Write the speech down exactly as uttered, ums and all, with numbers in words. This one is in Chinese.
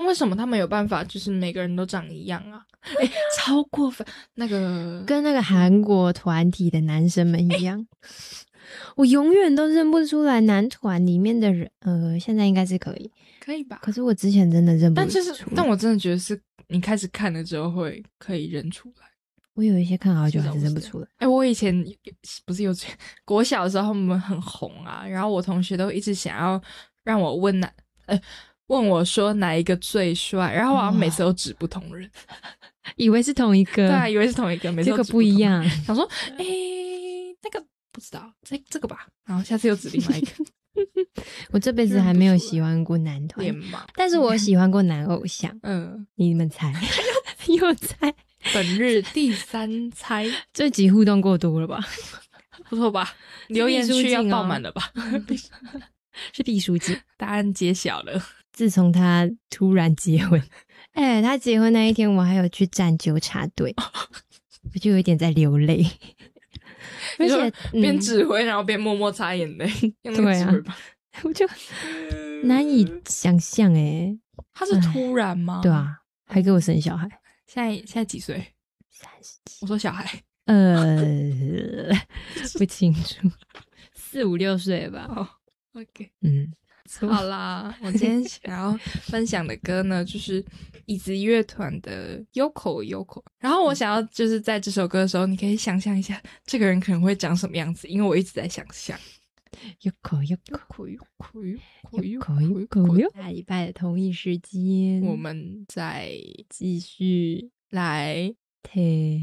为什么他们有办法就是每个人都长一样啊？哎，超过分。那个跟那个韩国团体的男生们一样我永远都认不出来男团里面的人。呃，现在应该是可以可以吧？ 可是我之前真的认不出来。 但就是但我真的觉得是你开始看了之后会可以认出来。 我有一些看好久还是认不出来。 哎、欸，我以前不是幼稚园国小的时候他们很红啊，然后我同学都一直想要让我问哪呃问我说哪一个最帅，然后我好像每次都指不同人、哦、 以为是同一个。 对啊，以为是同一个，每次都指不同人， 这个不一样。 想说哎、欸、那个不知道这这个吧，然后下次又指另外一个我这辈子还没有喜欢过男团，但是我喜欢过男偶像。嗯，你们猜又猜本日第三猜这集互动过多了吧？ 不错吧？留言区要爆满了吧？ 是毕书尽。 答案揭晓了。 自从他突然结婚哎、欸，他结婚那一天我还有去站纠察队我就有点在流泪而且边指挥然后边默默擦眼泪对啊，我就难以想象哎， 他是突然吗？ 对啊，还给我生小孩。 现在现在几岁？ 三十几。 我说小孩， 呃，不清楚，四五六岁吧。 哦、，OK， 嗯， 好啦，我今天想要分享的歌呢，就是椅子乐团的 Yoko Yoko。然后我想要就是在这首歌的时候，你可以想象一下这个人可能会长什么样子，因为我一直在想象。 Yoko Yoko Yoko Yoko Yoko， 下礼拜的同一时间， 我们再继续来听。